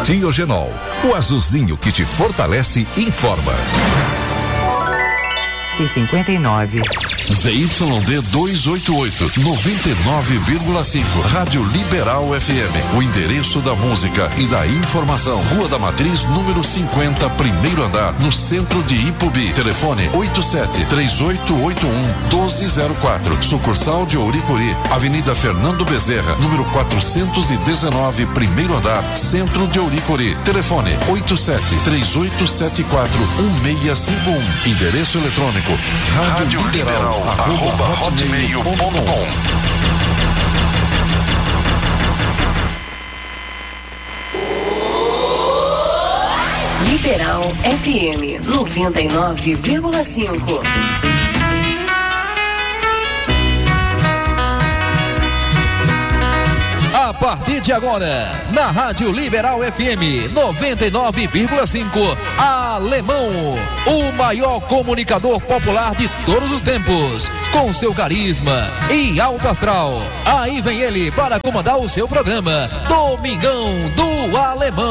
Diogenol, o azulzinho que te fortalece, informa. T59. ZYD 288, 99,5. Rádio Liberal FM. O endereço da música e da informação. Rua da Matriz, número 50, primeiro andar, no centro de Ipubi. Telefone 87-3881-1204. Sucursal de Ouricuri. Avenida Fernando Bezerra, número 419, primeiro andar, centro de Ouricuri. Telefone 87-3874-1651. Endereço eletrônico Rádio Liberal, @hotmail.com. Liberal FM 99,5. A partir de agora, na Rádio Liberal FM 99,5, Alemão, o maior comunicador popular de todos os tempos, com seu carisma e alto astral. Aí vem ele para comandar o seu programa, Domingão do Alemão.